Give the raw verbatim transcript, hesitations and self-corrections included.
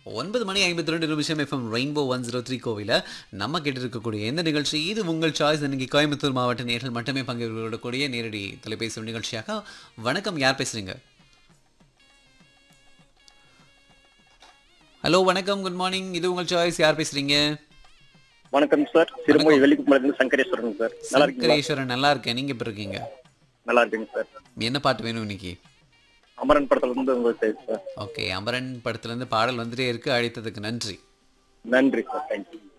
ஒன்பது மணி ஐம்பத்தி ரெண்டு நிமிஷம் FM rainbow one zero three கோவில நம்ம கேட்டிருக்கக்கூடிய எந்த நிகழ்ச்சி இது உங்கள் சாய்ஸ். இன்னைக்கு கோயம்புத்தூர் மாவட்ட நேர்கள் மட்டுமே பங்கேற்கக்கூடிய நேரடி தொலைபேசி நிகழ்ச்சியாக. வணக்கம், யார் பேசுறீங்க? ஹலோ வணக்கம், குட் மார்னிங். இது உங்கள் சாய்ஸ், யார் பேசுறீங்க? வணக்கம் சார், திருமொழி வெளிக்குமலர்ந்து சங்கரேஸ்வரன் சார். நல்லா இருக்கீங்களா? சங்கரேஸ்வரன், நல்லா இருக்கேன். நீங்க எப்படி இருக்கீங்க? நல்லா இருக்கீங்க சார். என்ன பாட்டு வேணும் இன்னைக்கு? அமரன் படத்துல இருந்து உங்களுக்கு சார். ஓகே, அமரன் படத்துல இருந்து பாடல் வந்துட்டே இருக்கு. அழைத்ததுக்கு நன்றி. நன்றி சார், தேங்க்யூ.